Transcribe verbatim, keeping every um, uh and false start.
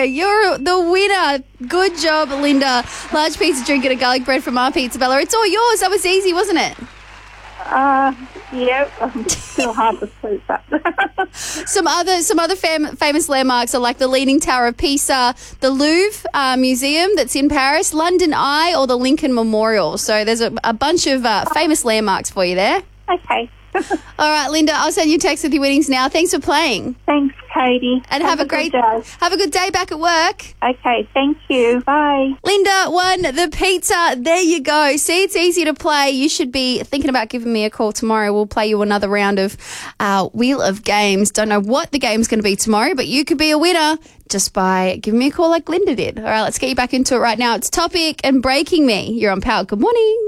You're the winner. Good job, Linda. Large pizza drink and a garlic bread from our Pizza Bella. It's all yours. That was easy, wasn't it? Uh, yeah, I'm still hard to sleep. But Some other some other fam- famous landmarks are like the Leaning Tower of Pisa, the Louvre uh, Museum that's in Paris, London Eye, or the Lincoln Memorial. So there's a, a bunch of uh, famous landmarks for you there. okay. All right, Linda, I'll send you a text with your winnings now. Thanks for playing. Thanks, Katie. And have, a great good day. have a good day back at work. Okay, thank you. Bye. Linda won the pizza. There you go. See, it's easy to play. You should be thinking about giving me a call tomorrow. We'll play you another round of uh, Wheel of Games. Don't know what the game's going to be tomorrow, but you could be a winner just by giving me a call like Linda did. All right, let's get you back into it right now. It's Topic and Breaking Me. You're on Power. Good morning.